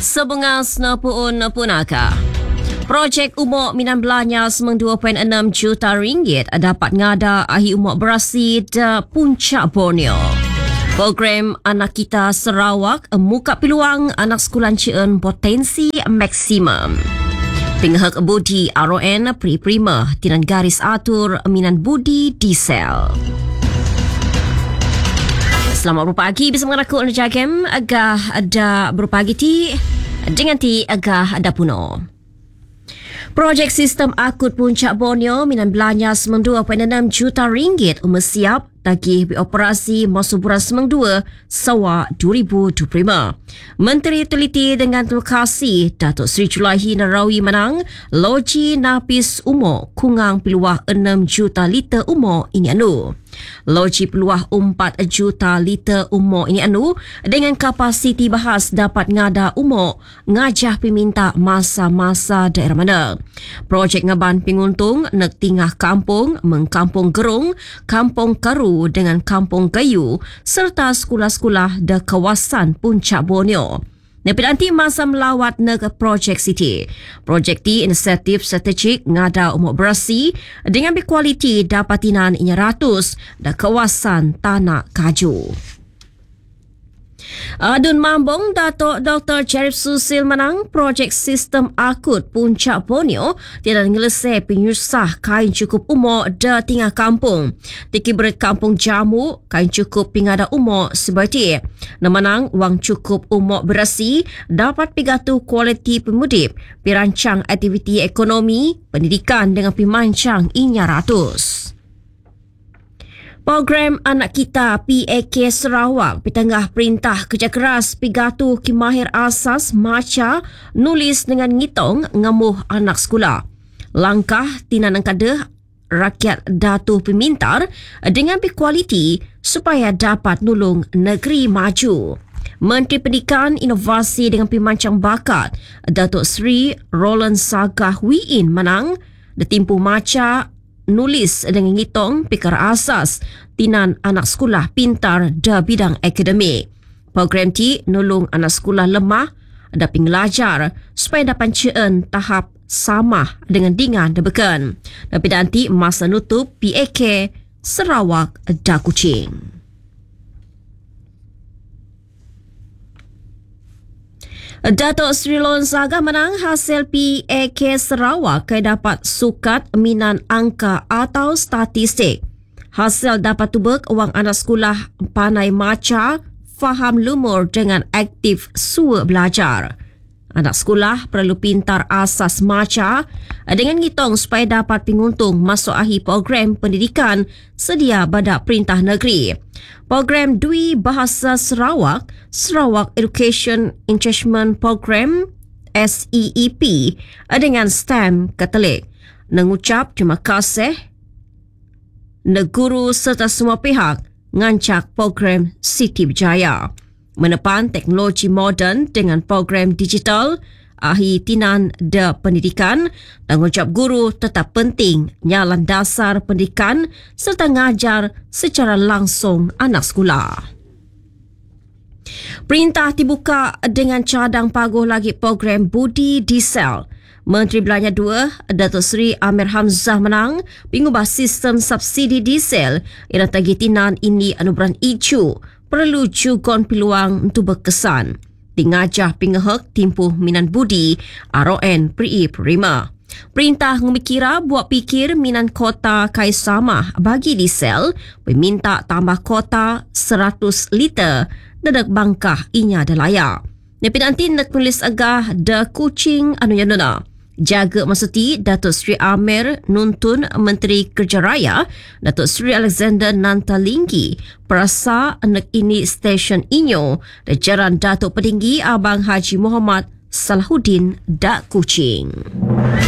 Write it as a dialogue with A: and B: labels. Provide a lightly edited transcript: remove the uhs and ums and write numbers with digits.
A: Sebengah senapuun punaka. Projek umur Minan Belanya semang 2.6 juta ringgit dapat ngada ahi umur berasi da Puncak Borneo. Program Anak Kita Sarawak muka peluang anak sekolah cien potensi maksimum. Pengahak Budi RON Prima Tinan Garis Atur Minan Budi Diesel. Selamat berpagi bersama aku Anda Jagem agak ada berpagi ti dengan ti agak ada puno. Projek Sistem Akut Puncak Borneo Minan Belanya semang 2.6 juta ringgit siap tagih beroperasi masa bulan semang 2 Sawa 2025. Menteri Teliti dengan terima kasih Datuk Seri Julahi Narawi Manang loji napis umur kungang peluah 6 juta liter umur ini anu. Loji peluah 4 juta liter umur ini anu dengan kapasiti bahas dapat ngada umur ngajah peminta masa-masa daerah mana. Projek ngaban penguntung nak tingah kampung, mengkampung gerung, kampung karu dengan kampung kayu serta sekolah-sekolah di kawasan Puncak Borneo. Nanti masa melawat ke projek City. Projek ti inisiatif strategik ngada umur berasi dengan berkualiti dapatinan inya ratus di kawasan Tanah Kaju. Adun Mambong Datuk Dr. Cherif Susil Manang projek Sistem Akut Puncak Borneo tidak ngelesai penyusah kain cukup umur di tingah kampung. Tiki berat kampung jamu kain cukup pingada umur seperti Namanang wang cukup umur berasi dapat pigatu kualiti pemudip pirancang aktiviti ekonomi pendidikan dengan pimancang inya ratus. Program Anak Kita PAK Sarawak petengah perintah kerja keras pigatu kimahir asas maca nulis dengan ngitong ngamuh anak sekolah. Langkah tinan angkada rakyat datu pemintar dengan berkualiti supaya dapat nulung negeri maju. Menteri Pendidikan Inovasi dengan Pimancang Bakat Datuk Seri Roland Sagah Wiin Manang ditimpu maca nulis dengan ngitung pikar asas tinan anak sekolah pintar da bidang akademik. Program ti nulung anak sekolah lemah da pengelajar supaya dapat ceen tahap sama dengan dengan da beken. Tapi nanti masa nutup PAK Sarawak da Kuching. Datuk Seri Lon Saga menang hasil PAK Sarawak kaya dapat sukat minan angka atau statistik. Hasil dapat tubek wang anak sekolah pandai maca, faham lumur dengan aktif sua belajar. Anak sekolah perlu pintar asas maca dengan ngitung supaya dapat penguntung masuk akhir program pendidikan sedia badak perintah negeri. Program Dwi Bahasa Sarawak, Sarawak Education Enrichment Program SEEP dengan STEM Katolik. Mengucap terima kasih neguru serta semua pihak ngancak program Siti Berjaya. Menepan teknologi moden dengan program digital, ahi tinan de pendidikan, tanggungjawab guru tetap penting nyalan dasar pendidikan serta ngajar secara langsung anak sekolah. Perintah dibuka dengan cadang paguh lagi program Budi Diesel. Menteri Belanja 2 Datuk Seri Amir Hamzah menang pengubah sistem subsidi diesel yang tagitinan ini anugerah icu perlu jugon peluang untuk berkesan. Tingajah pingahak timpuh Minan Budi RON Prima. Perintah ngumikira buat pikir Minan Kota kai sama bagi diesel peminta tambah kota 100 liter dadak bangkah inya dalaya. Tapi nanti nak tulis agah da Kuching anu yanuna. Jaga maksudti Datuk Seri Amir nuntun Menteri Kerja Raya Datuk Seri Alexander Nantalinggi perasa anak ini stesen inyo dan jaran Datuk Petinggi Abang Haji Muhammad Salahuddin Dak Kuching.